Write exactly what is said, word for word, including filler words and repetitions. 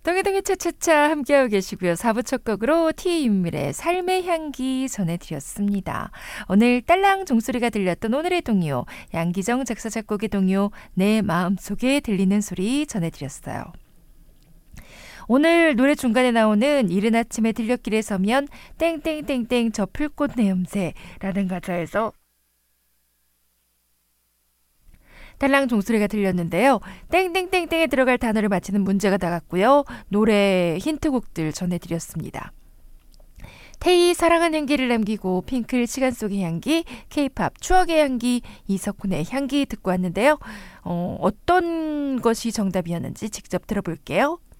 동해동해 차차차 함께하고 계시고요. 사 부 첫 곡으로 티윤밀의 삶의 향기 전해드렸습니다. 오늘 딸랑 종소리가 들렸던 오늘의 동요, 양기정 작사 작곡의 동요 내 마음속에 들리는 소리 전해드렸어요. 오늘 노래 중간에 나오는 이른 아침에 들녘길에 서면 땡땡땡땡 저 풀꽃 내음새라는 가사에서 딸랑 종소리가 들렸는데요. 땡땡땡땡에 들어갈 단어를 맞히는 문제가 나갔고요. 노래 힌트곡들 전해드렸습니다. 태희 사랑한 향기를 남기고 핑클 시간 속의 향기, K-팝 추억의 향기, 이석훈의 향기 듣고 왔는데요. 어, 어떤 것이 정답이었는지 직접 들어볼게요.